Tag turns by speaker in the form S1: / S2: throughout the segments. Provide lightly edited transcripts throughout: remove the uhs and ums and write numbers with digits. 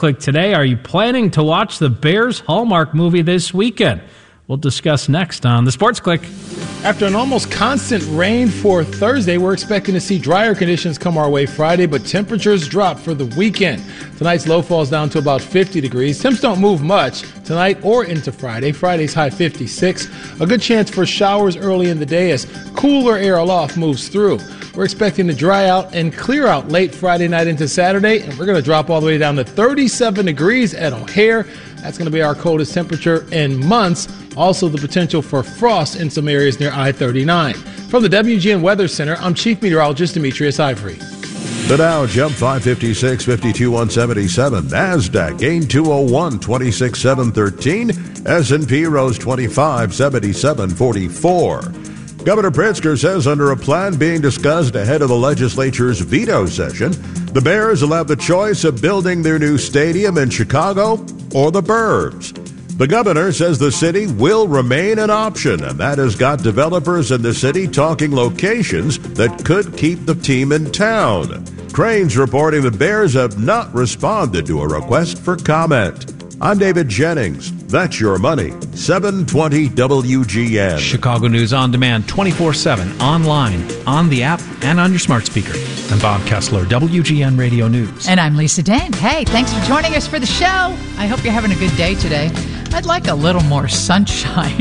S1: Click today. Are you planning to watch the Bears Hallmark movie this weekend? We'll discuss next on the Sports Click.
S2: After an almost constant rain for Thursday, we're expecting to see drier conditions come our way Friday, but temperatures drop for the weekend. Tonight's low falls down to about 50 degrees. Temps don't move much tonight or into Friday. Friday's high 56. A good chance for showers early in the day as cooler air aloft moves through. We're expecting to dry out and clear out late Friday night into Saturday, and we're going to drop all the way down to 37 degrees at O'Hare. That's going to be our coldest temperature in months. Also, the potential for frost in some areas near I-39. From the WGN Weather Center, I'm Chief Meteorologist Demetrius Ivory.
S3: The Dow jumped 556, 52,177. NASDAQ gained 201, 26,713. S&P rose 25, 7744. Governor Pritzker says under a plan being discussed ahead of the legislature's veto session, the Bears will have the choice of building their new stadium in Chicago or the Burbs. The governor says the city will remain an option, and that has got developers in the city talking locations that could keep the team in town. Crain's reporting the Bears have not responded to a request for comment. I'm David Jennings. That's your money. 720 WGN.
S4: Chicago News on demand 24/7, online, on the app, and on your smart speaker. I'm Bob Kessler, WGN Radio News.
S5: And I'm Lisa Dent. Hey, thanks for joining us for the show. I hope you're having a good day today. I'd like a little more sunshine.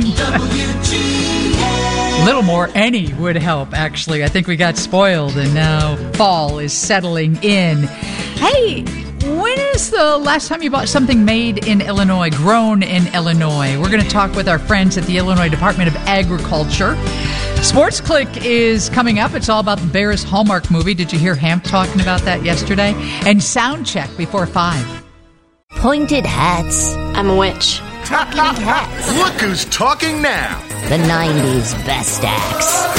S5: A little more any would help, actually. I think we got spoiled, and now fall is settling in. Hey, when is the last time you bought something made in Illinois, grown in Illinois? We're going to talk with our friends at the Illinois Department of Agriculture. Sports Click is coming up. It's all about the Bears Hallmark movie. Did you hear Hamp talking about that yesterday? And Sound Check before 5.
S6: Pointed hats.
S7: I'm a witch.
S6: Talking hats.
S8: Look who's talking now.
S6: The 90s best acts.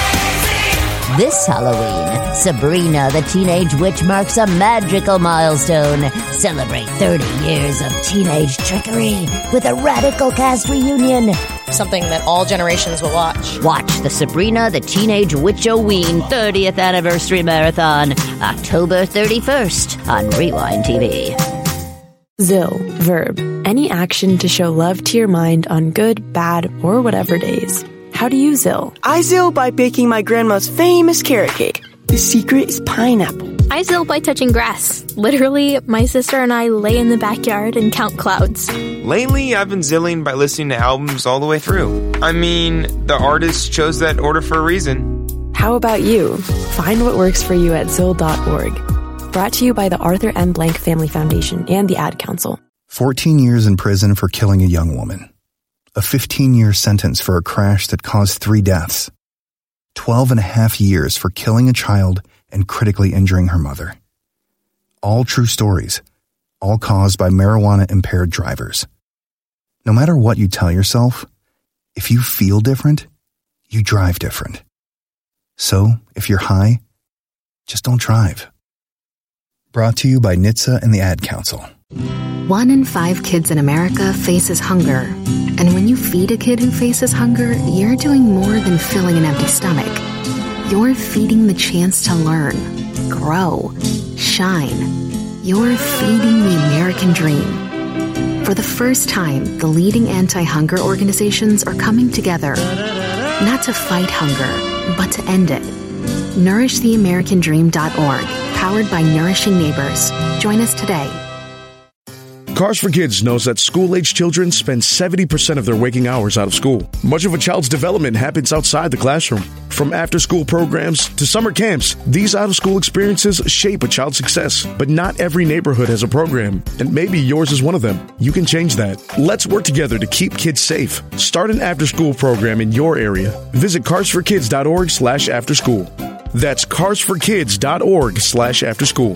S6: This Halloween, Sabrina the Teenage Witch marks a magical milestone. Celebrate 30 years of teenage trickery with a radical cast reunion.
S7: Something that all generations will watch.
S6: Watch the Sabrina the Teenage Witch-O-Ween 30th Anniversary Marathon, October 31st on Rewind TV.
S9: ZIL, verb, any action to show love to your mind on good, bad, or whatever days. How do you ZIL?
S10: I ZIL by baking my grandma's famous carrot cake. The secret is pineapple.
S11: I ZIL by touching grass. Literally, my sister and I lay in the backyard and count clouds.
S12: Lately, I've been ZILling by listening to albums all the way through. I mean, the artist chose that order for a reason.
S9: How about you? Find what works for you at ZIL.org. Brought to you by the Arthur M. Blank Family Foundation and the Ad Council.
S13: 14 years in prison for killing a young woman. A 15-year sentence for a crash that caused 3 deaths. 12 and a half years for killing a child and critically injuring her mother. All true stories, all caused by marijuana-impaired drivers. No matter what you tell yourself, if you feel different, you drive different. So, if you're high, just don't drive. Brought to you by NHTSA and the Ad Council.
S14: 1 in 5 kids in America faces hunger. And when you feed a kid who faces hunger, you're doing more than filling an empty stomach. You're feeding the chance to learn, grow, shine. You're feeding the American dream. For the first time, the leading anti-hunger organizations are coming together, not to fight hunger, but to end it. NourishTheAmericanDream.org, powered by Nourishing Neighbors. Join us today.
S15: Cars for Kids knows that school-aged children spend 70% of their waking hours out of school. Much of a child's development happens outside the classroom. From after-school programs to summer camps, these out-of-school experiences shape a child's success. But not every neighborhood has a program, and maybe yours is one of them. You can change that. Let's work together to keep kids safe. Start an after-school program in your area. Visit carsforkids.org/afterschool. That's carsforkids.org/afterschool.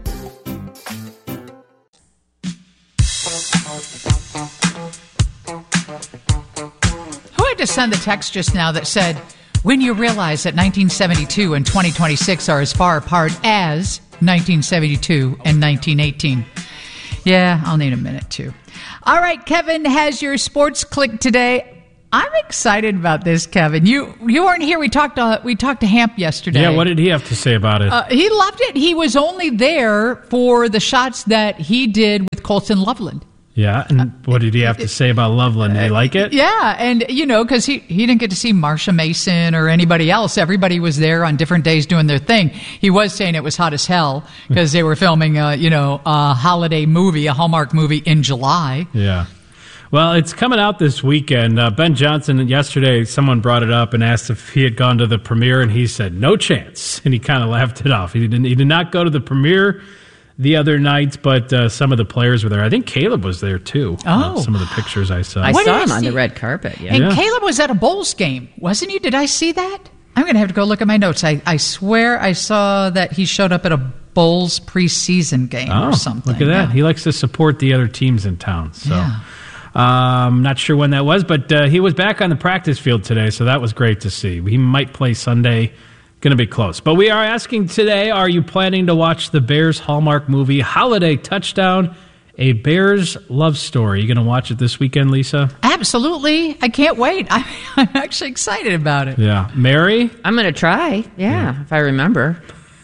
S5: To send a text just now that said, when you realize that 1972 and 2026 are as far apart as 1972 and 1918. Yeah, I'll need a minute too. All right, Kevin has your Sports Click today. I'm excited about this, Kevin. You weren't here. We talked to Hamp yesterday.
S1: Yeah, what did he have to say about it?
S5: He loved it. He was only there for the shots that he did with Colston Loveland.
S1: Yeah, and what did he have to say about Loveland? Did he like it?
S5: Yeah, and because he didn't get to see Marsha Mason or anybody else. Everybody was there on different days doing their thing. He was saying it was hot as hell because they were filming a holiday movie, a Hallmark movie in July.
S1: Yeah. Well, it's coming out this weekend. Ben Johnson, yesterday, someone brought it up and asked if he had gone to the premiere, and he said, no chance. And he kind of laughed it off. He did not go to the premiere the other night, but some of the players were there. I think Caleb was there, too. Some of the pictures I saw.
S8: I saw him on the red carpet, yeah.
S5: And Caleb was at a Bulls game, wasn't he? Did I see that? I'm going to have to go look at my notes. I swear I saw that he showed up at a Bulls preseason game or something.
S1: Look at that. He likes to support the other teams in town. So.
S5: Yeah.
S1: Not sure when that was, but he was back on the practice field today, so that was great to see. He might play Sunday. Going to be close. But we are asking today, are you planning to watch the Bears Hallmark movie Holiday Touchdown, a Bears love story? You going to watch it this weekend, Lisa?
S5: Absolutely. I can't wait. I'm actually excited about it.
S1: Yeah. Mary?
S8: I'm going to try, if I remember.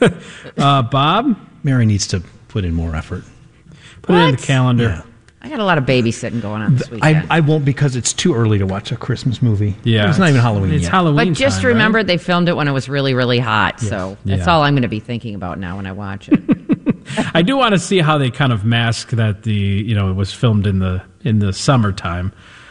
S1: Bob?
S4: Mary needs to put in more effort.
S1: Put it in the calendar.
S4: Yeah.
S8: I got a lot of babysitting going on this weekend.
S4: I won't because it's too early to watch a Christmas movie.
S1: Yeah.
S4: It's not even Halloween
S1: yet.
S4: It's
S1: Halloween
S8: But just
S1: time,
S8: remember,
S1: right?
S8: they filmed it when it was really, really hot.
S4: Yes.
S8: So that's all I'm going to be thinking about now when I watch it.
S1: I do want to see how they kind of mask that it was filmed in the summertime.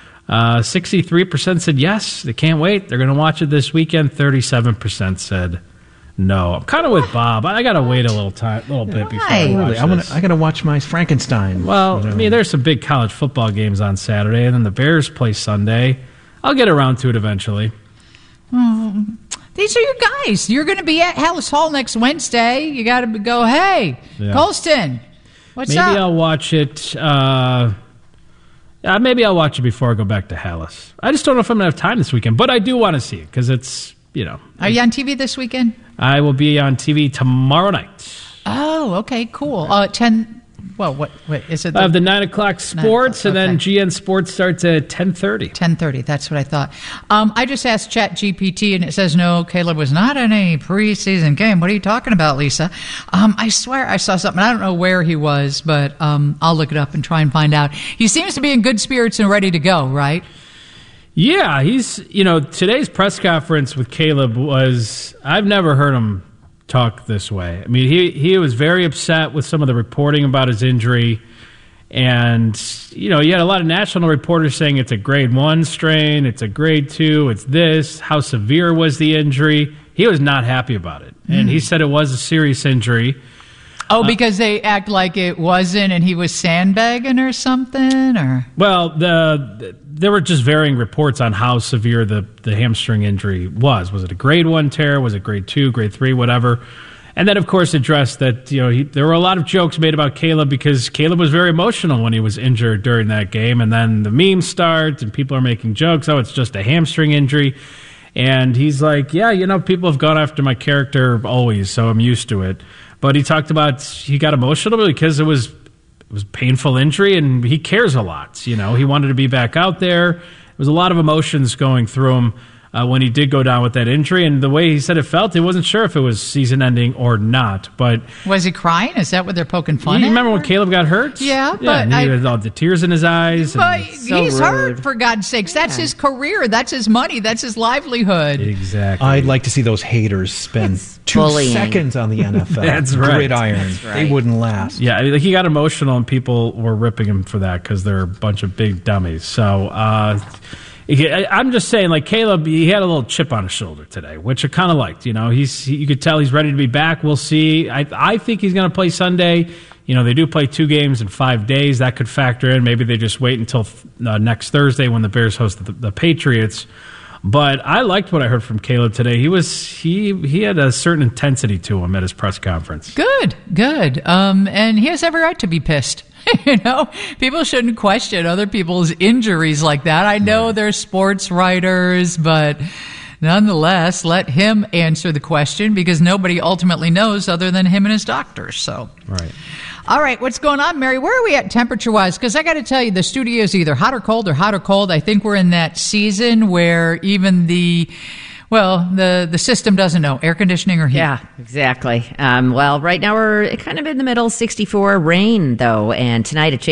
S1: 63% said yes, they can't wait. They're going to watch it this weekend. 37% said no. I'm kind of with Bob. I got to wait a little bit before I watch this.
S4: I got to watch my Frankenstein.
S1: Well, there's some big college football games on Saturday, and then the Bears play Sunday. I'll get around to it eventually.
S5: These are your guys. You're going to be at Hallis Hall next Wednesday. You got to go, hey, Colston, what's up?
S1: Maybe I'll watch it. Maybe I'll watch it before I go back to Hallis. I just don't know if I'm going to have time this weekend, but I do want to see it because it's,
S5: Are you on TV this weekend?
S1: I will be on TV tomorrow night.
S5: Oh, okay, cool. 10. Well, what is it?
S1: I have the 9 o'clock sports, and then GN Sports starts at 10:30.
S5: 10:30. That's what I thought. I just asked ChatGPT, and it says no. Caleb was not in a preseason game. What are you talking about, Lisa? I swear I saw something. I don't know where he was, but I'll look it up and try and find out. He seems to be in good spirits and ready to go. Right?
S1: Yeah, he's, today's press conference with Caleb I've never heard him talk this way. I mean, he was very upset with some of the reporting about his injury. And, you had a lot of national reporters saying it's a grade 1 strain, it's a grade 2, it's this. How severe was the injury? He was not happy about it. And he said it was a serious injury.
S5: Oh, because they act like it wasn't and he was sandbagging or something? Or
S1: Well, there were just varying reports on how severe the hamstring injury was. Was it a grade 1 tear? Was it grade 2, grade 3, whatever? And then, of course, addressed that there were a lot of jokes made about Caleb because Caleb was very emotional when he was injured during that game. And then the memes start and people are making jokes. Oh, it's just a hamstring injury. And he's like, yeah, people have gone after my character always, so I'm used to it. But he talked about he got emotional because it was a painful injury, and he cares a lot. He wanted to be back out there. There was a lot of emotions going through him when he did go down with that injury. And the way he said it felt, he wasn't sure if it was season-ending or not. But
S5: was he crying? Is that what they're poking fun at?
S1: You remember when Caleb got hurt?
S5: Yeah, but
S1: and he had all the tears in his eyes.
S5: But he's hurt, for God's sakes. That's his career. That's his money. That's his livelihood.
S1: Exactly.
S4: I'd like to see those haters spend 2 seconds on the NFL.
S1: That's right.
S4: Gridiron.
S8: That's right.
S4: They wouldn't last.
S1: Yeah, he got emotional, and people were ripping him for that because they're a bunch of big dummies. So I'm just saying, like Caleb, he had a little chip on his shoulder today, which I kind of liked. You could tell he's ready to be back. We'll see. I think he's going to play Sunday. They do play 2 games in 5 days. That could factor in. Maybe they just wait until next Thursday when the Bears host the Patriots. But I liked what I heard from Caleb today. He had a certain intensity to him at his press conference.
S5: Good. And he has every right to be pissed. People shouldn't question other people's injuries like that. I know they're sports writers, but nonetheless, let him answer the question because nobody ultimately knows other than him and his doctors. So,
S1: right.
S5: All right, what's going on, Mary? Where are we at temperature-wise? Because I got to tell you, the studio is either hot or cold or hot or cold. I think we're in that season where even the system doesn't know, air conditioning or heat.
S8: Yeah, exactly. Well, right now we're kind of in the middle, 64, rain, though, and tonight a chance